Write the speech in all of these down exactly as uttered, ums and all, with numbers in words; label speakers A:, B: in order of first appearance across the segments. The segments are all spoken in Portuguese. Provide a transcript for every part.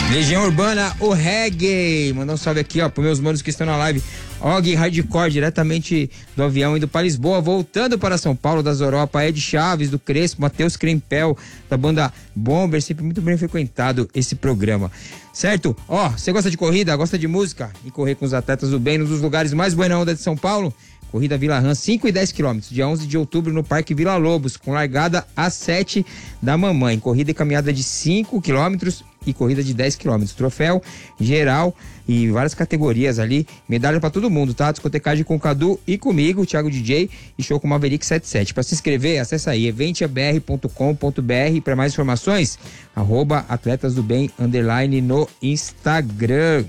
A: Legião Urbana, o reggae. Mandar um salve aqui, ó, pros meus manos que estão na live. Og Hardcore, diretamente do avião indo para Lisboa, voltando para São Paulo, das Europa, Ed Chaves, do Crespo, Matheus Crempel, da banda Bomber, sempre muito bem frequentado esse programa. Certo? Ó, você gosta de corrida, gosta de música e correr com os atletas do bem, num dos lugares mais buena onda de São Paulo? Corrida Vila Rã, cinco e dez quilômetros, dia onze de outubro no Parque Vila Lobos, com largada às sete da mamãe. Corrida e caminhada de cinco quilômetros e corrida de dez quilômetros. Troféu geral e várias categorias ali. Medalha pra todo mundo, tá? Discotecagem com o Cadu e comigo, Thiago D J, e show com Maverick setenta e sete. Pra se inscrever, acessa aí eventabr ponto com ponto br. Para mais informações, arroba Atletas do Bem, underline no Instagram.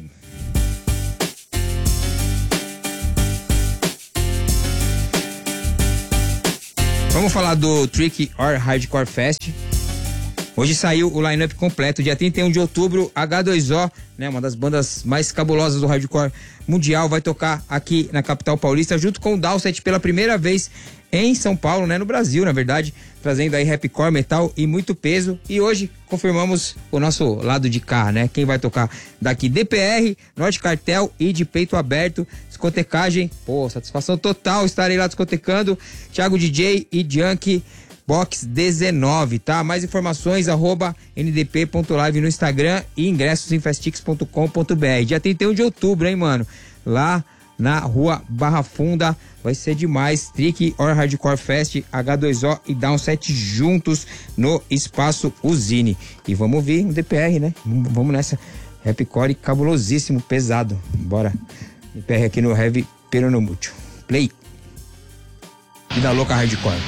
A: Vamos falar do Trick or Hardcore Fest. Hoje saiu o line-up completo, dia trinta e um de outubro, H dois O, né, uma das bandas mais cabulosas do hardcore mundial, vai tocar aqui na capital paulista, junto com o Dowsett pela primeira vez em São Paulo, né, no Brasil, na verdade, trazendo aí rapcore, metal e muito peso. E hoje confirmamos o nosso lado de cá, né, quem vai tocar daqui: D P R, Norte Cartel e De Peito Aberto. Discotecagem, pô, satisfação total, estarei lá discotecando. Thiago D J e Junk Box dezenove, tá? Mais informações, arroba n d p ponto live no Instagram e ingressos em festix ponto com ponto br. Dia trinta e um de outubro, hein, mano? Lá na rua Barra Funda, vai ser demais. Trick or Hardcore Fest, H dois O e Dowsett juntos no Espaço Usine. E vamos ouvir um D P R, né? Vamos nessa. Rapcore cabulosíssimo, pesado. Bora. D P R aqui no Heavy Peronomútil. Play. Vida louca hardcore.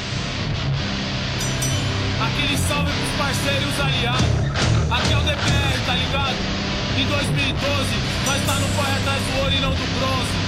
B: Aquele salve pros parceiros aliados. Aqui é o D P R, tá ligado? Em dois mil e doze, nós tá no corre atrás do ouro e não do bronze.